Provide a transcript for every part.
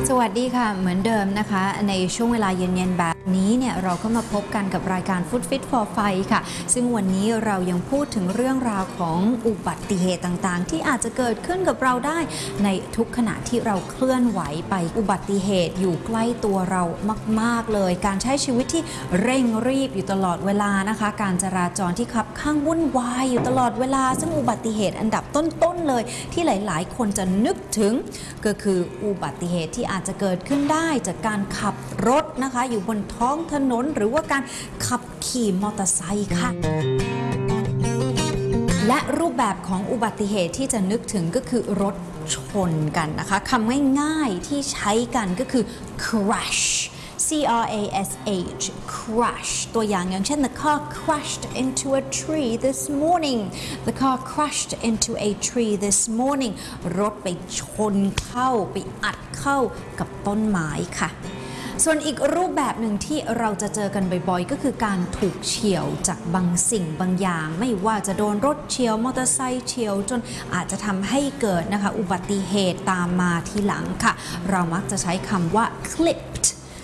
สวัสดีค่ะเหมือนเดิมนะคะในช่วงเวลาเย็นๆแบบนี้เนี่ยเราก็มาพบกันกับรายการ Food Fit for Fight ค่ะซึ่งวันนี้เรายังพูดถึงเรื่องราวของอุบัติเหตุต่างๆที่อาจจะเกิดขึ้นกับเราได้ในทุกขณะที่เราเคลื่อนไหวไปอุบัติเหตุอยู่ใกล้ตัวเรามากๆเลยการใช้ชีวิตที่เร่งรีบอยู่ตลอดเวลานะคะการจราจรที่คับข้างวุ่นวายอยู่ตลอดเวลาซึ่งอุบัติเหตุอันดับต้นๆเลยที่หลายๆคนจะนึกถึงก็คืออุบัติเหตุที่อาจจะเกิดขึ้นได้จากการขับรถนะคะอยู่บนท้องถนนหรือว่าการขับขี่มอเตอร์ไซค์ค่ะและรูปแบบของอุบัติเหตุที่จะนึกถึงก็คือรถชนกันนะคะคำง่ายๆที่ใช้กันก็คือ crash C-R-A-S-H crash ตัวอย่างเช่น the car crashed into a tree this morning the car crashed into a tree this morning รถไปชนเข้าไปอัดเข้ากับต้นไม้ค่ะส่วนอีกรูปแบบหนึ่งที่เราจะเจอกันบ่อยๆก็คือการถูกเฉี่ยวจากบางสิ่งบางอย่างไม่ว่าจะโดนรถเฉี่ยวมอเตอร์ไซค์เฉี่ยวจนอาจจะทำให้เกิดนะคะอุบัติเหตุตามมาทีหลังค่ะเรามักจะใช้คำว่า clipped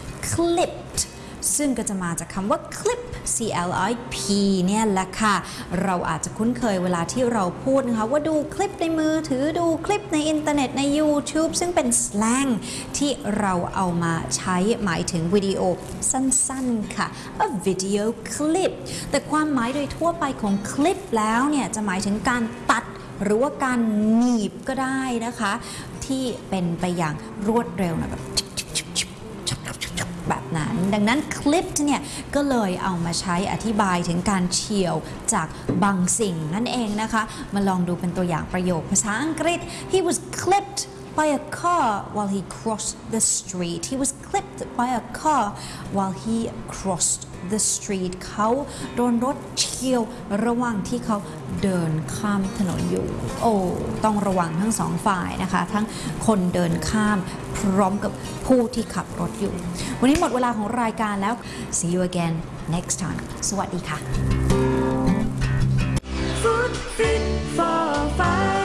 ซึ่งก็จะมาจากคำว่า clip C-L-I-P เนี่ยแหละค่ะเราอาจจะคุ้นเคยเวลาที่เราพูดนะคะว่าดูคลิปในมือถือดูคลิปในอินเทอร์เน็ตใน YouTube ซึ่งเป็นสแลงที่เราเอามาใช้หมายถึงวิดีโอสั้นๆค่ะ a video clip แต่ความหมายโดยทั่วไปของคลิปแล้วเนี่ยจะหมายถึงการตัดหรือว่าการหนีบก็ได้นะคะที่เป็นไปอย่างรวดเร็วนะแบบนั้นดังนั้นคลิปเนี่ยก็เลยเอามาใช้อธิบายถึงการเฉี่ยวจากบางสิ่งนั่นเองนะคะมาลองดูเป็นตัวอย่างประโยคภาษาอังกฤษ He was clipped by a car while he crossed the street He was clipped by a car while he crossed the street เขาโดนรถเฉี่ยวระหว่างที่เขาเดินข้ามถนนอยู่ต้องระวังทั้งสองฝ่ายนะคะทั้งคนเดินข้ามพร้อมกับผู้ที่ขับรถอยู่วันนี้หมดเวลาของรายการแล้ว See you again next time สวัสดีค่ะ Food Fit for Fight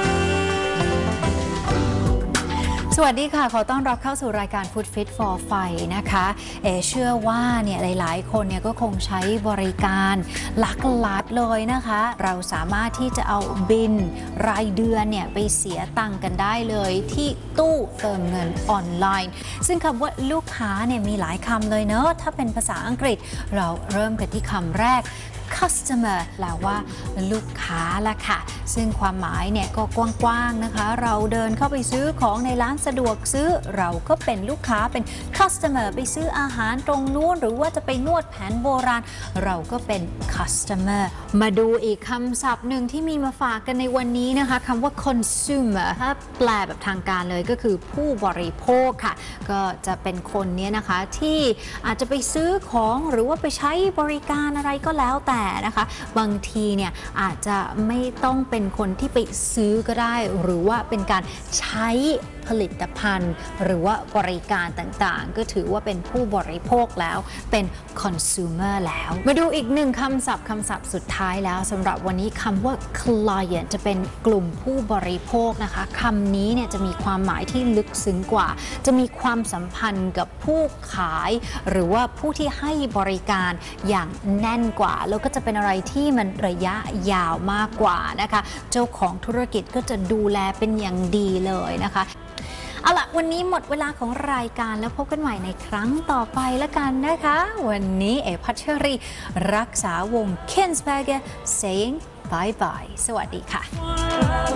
สวัสดีค่ะขอต้อนรับเข้าสู่รายการ Food Fit for Fight นะคะเชื่อว่าเนี่ยหลายๆคนเนี่ยก็คงใช้บริการหลากหลายเลยนะคะเราสามารถที่จะเอาบินรายเดือนเนี่ยไปเสียตังค์กันได้เลยที่ตู้เติมเงินออนไลน์ซึ่งคำว่าลูกค้าเนี่ยมีหลายคำเลยเนอะถ้าเป็นภาษาอังกฤษเราเริ่มกันที่คำแรกcustomer แปลว่าลูกค้าละค่ะซึ่งความหมายเนี่ยก็กว้างๆนะคะเราเดินเข้าไปซื้อของในร้านสะดวกซื้อเราก็เป็นลูกค้าเป็น customer ไปซื้ออาหารตรงนู้นหรือว่าจะไปนวดแผนโบราณเราก็เป็น customer มาดูอีกคำศัพท์หนึ่งที่มีมาฝากกันในวันนี้นะคะคำว่า consumer ถ้าแปลแบบทางการเลยก็คือผู้บริโภคค่ะก็จะเป็นคนนี้นะคะที่อาจจะไปซื้อของหรือว่าไปใช้บริการอะไรก็แล้วแต่นะคะบางทีเนี่ยอาจจะไม่ต้องเป็นคนที่ไปซื้อก็ได้หรือว่าเป็นการใช้ผลิตภัณฑ์หรือว่าบริการต่างๆก็ถือว่าเป็นผู้บริโภคแล้วเป็น consumer แล้วมาดูอีกหนึ่งคำศัพท์สุดท้ายแล้วสำหรับวันนี้คำว่า client จะเป็นกลุ่มผู้บริโภคนะคะคำนี้เนี่ยจะมีความหมายที่ลึกซึ้งกว่าจะมีความสัมพันธ์กับผู้ขายหรือว่าผู้ที่ให้บริการอย่างแน่นกว่าแล้วก็จะเป็นอะไรที่มันระยะยาวมากกว่านะคะเจ้าของธุรกิจก็จะดูแลเป็นอย่างดีเลยนะคะเอาล่ะวันนี้หมดเวลาของรายการแล้วพบกันใหม่ในครั้งต่อไปแล้วกันนะคะวันนี้พัชรีรักษาวงศ์ Kinsberger saying bye bye สวัสดีค่ะ